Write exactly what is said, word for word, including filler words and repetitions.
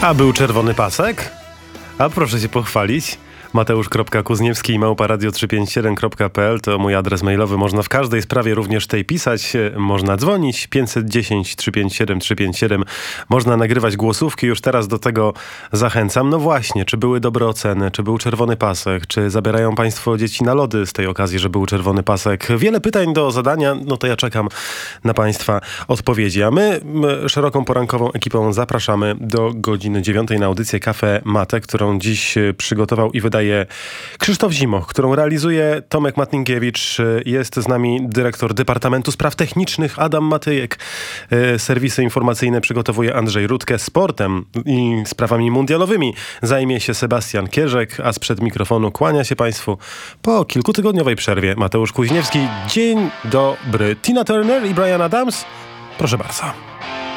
A był czerwony pasek? A proszę się pochwalić. Mateusz.Kuzniewski, małpa radio trzysta pięćdziesiąt siedem kropka p l to mój adres mailowy. Można w każdej sprawie, również tej, pisać. Można dzwonić pięćset dziesięć trzysta pięćdziesiąt siedem trzysta pięćdziesiąt siedem. Można nagrywać głosówki. Już teraz do tego zachęcam. No właśnie, czy były dobre oceny? Czy był czerwony pasek? Czy zabierają państwo dzieci na lody z tej okazji, że był czerwony pasek? Wiele pytań do zadania. No to ja czekam na państwa odpowiedzi. A my szeroką porankową ekipą zapraszamy do godziny dziewiątej na audycję Cafe Mate, którą dziś przygotował i wydaje Krzysztof Zimoch, którą realizuje Tomek Matninkiewicz. Jest z nami dyrektor Departamentu Spraw Technicznych Adam Matyjek. Serwisy informacyjne przygotowuje Andrzej Rutkę. Sportem i sprawami mundialowymi zajmie się Sebastian Kierzek, a sprzed mikrofonu kłania się państwu po kilkutygodniowej przerwie Mateusz Kuźniewski. Dzień dobry. Tina Turner i Bryan Adams? Proszę bardzo.